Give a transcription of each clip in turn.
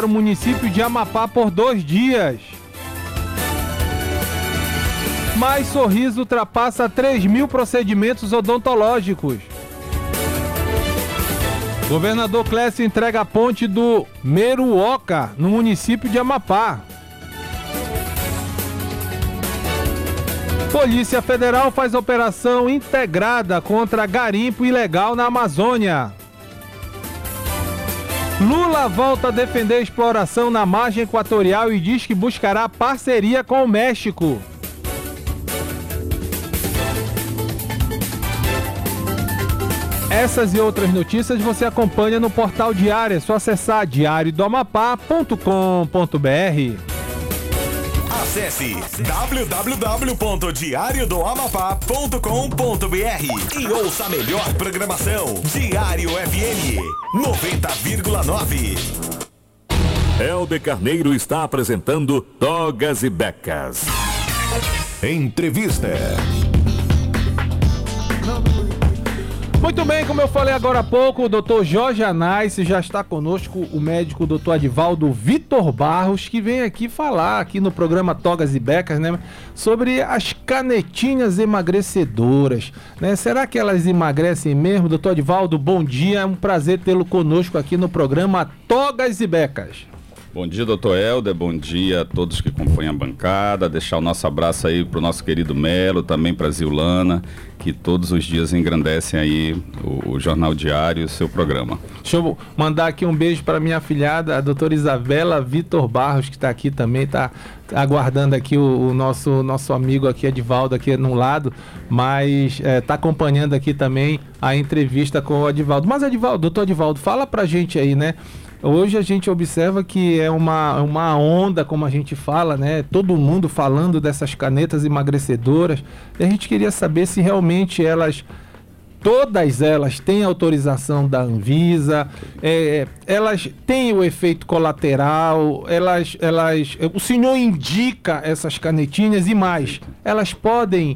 o município de Amapá por 2 dias. Mais Sorriso ultrapassa 3.000 procedimentos odontológicos. Governador Clécio entrega a ponte do Meruoca, no município de Amapá. Polícia Federal faz operação integrada contra garimpo ilegal na Amazônia. Lula volta a defender a exploração na margem equatorial e diz que buscará parceria com o México. Essas e outras notícias você acompanha no Portal Diário. É só acessar diariodoamapá.com.br. Acesse www.diariodoamapá.com.br e ouça a melhor programação. Diário FM 90,9. Helder Carneiro está apresentando Togas e Becas. Entrevista. Muito bem, como eu falei agora há pouco, o Dr. Jorge Anais já está conosco, o médico Dr. Adivaldo Vitor Barros, que vem aqui falar aqui no programa Togas e Becas, né, sobre as canetinhas emagrecedoras, né? Será que elas emagrecem mesmo? Dr. Adivaldo, bom dia, é um prazer tê-lo conosco aqui no programa Togas e Becas. Bom dia, doutor Helder, bom dia a todos que acompanham a bancada, deixar o nosso abraço aí para o nosso querido Melo, também para a Zilana, que todos os dias engrandecem aí o Jornal Diário, o seu programa. Deixa eu mandar aqui um beijo para minha afilhada, a doutora Isabela Vitor Barros, que está aqui também, está aguardando aqui o nosso amigo aqui, Adivaldo, aqui no lado, mas está acompanhando aqui também a entrevista com o Adivaldo. Mas, Adivaldo, doutor Adivaldo, fala pra gente aí, né? Hoje a gente observa que é uma onda, como a gente fala, né? Todo mundo falando dessas canetas emagrecedoras. E a gente queria saber se realmente todas elas têm autorização da Anvisa, elas têm o efeito colateral, o senhor indica essas canetinhas e mais, elas podem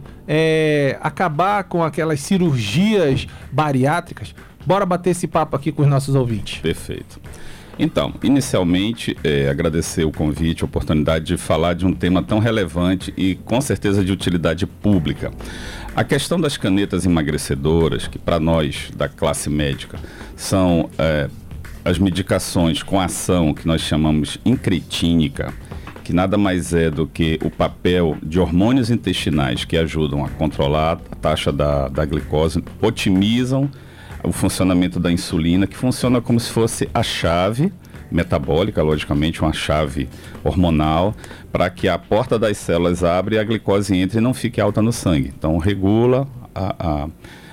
acabar com aquelas cirurgias bariátricas? Bora bater esse papo aqui com os nossos ouvintes. Perfeito. Então, inicialmente, agradecer o convite, a oportunidade de falar de um tema tão relevante e com certeza de utilidade pública. A questão das canetas emagrecedoras, que para nós da classe médica são as medicações com ação que nós chamamos incretínica, que nada mais é do que o papel de hormônios intestinais que ajudam a controlar a taxa da glicose, otimizam o funcionamento da insulina, que funciona como se fosse a chave metabólica, logicamente uma chave hormonal, para que a porta das células abra e a glicose entre e não fique alta no sangue. Então regula a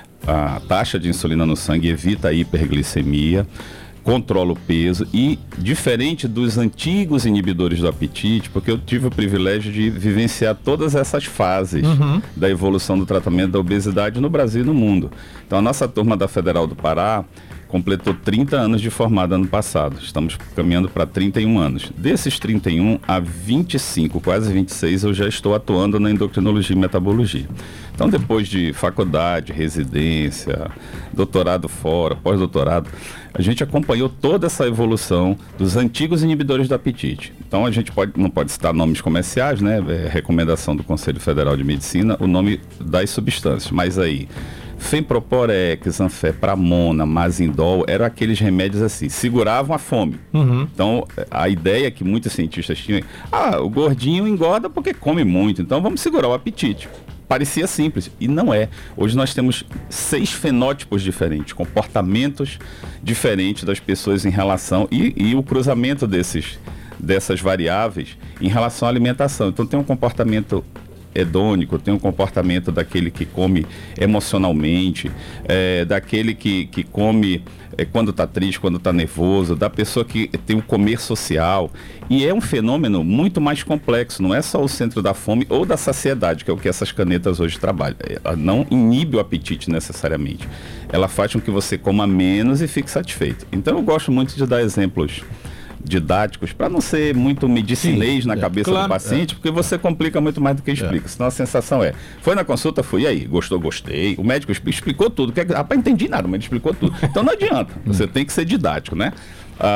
taxa de insulina no sangue, evita a hiperglicemia, controla o peso e, diferente dos antigos inibidores do apetite, porque eu tive o privilégio de vivenciar todas essas fases da evolução do tratamento da obesidade no Brasil e no mundo. Então a nossa turma da Federal do Pará completou 30 anos de formada ano passado. Estamos caminhando para 31 anos. Desses 31, há 25, quase 26, eu já estou atuando na endocrinologia e metabologia. Então, depois de faculdade, residência, doutorado fora, pós-doutorado, a gente acompanhou toda essa evolução dos antigos inibidores do apetite. Então, a gente não pode citar nomes comerciais, né? Recomendação do Conselho Federal de Medicina, o nome das substâncias. Mas aí, Femproporex, Anfepramona, Mazindol, eram aqueles remédios assim, seguravam a fome. Então, a ideia que muitos cientistas tinham é, o gordinho engorda porque come muito, então vamos segurar o apetite. Parecia simples, e não é. Hoje nós temos 6 fenótipos diferentes, comportamentos diferentes das pessoas em relação, e o cruzamento dessas variáveis em relação à alimentação. Então tem um comportamento hedônico, tem um comportamento daquele que come emocionalmente, daquele que come quando está triste, quando está nervoso, da pessoa que tem um comer social. E é um fenômeno muito mais complexo, não é só o centro da fome ou da saciedade, que é o que essas canetas hoje trabalham. Ela não inibe o apetite necessariamente. Ela faz com que você coma menos e fique satisfeito. Então eu gosto muito de dar exemplos didáticos, para não ser muito medicinês na cabeça do paciente, porque você complica muito mais do que explica. Senão a sensação foi na consulta, e aí, gostou, gostei, o médico explicou tudo, rapaz, entendi nada, mas ele explicou tudo. Então não adianta, você tem que ser didático, né?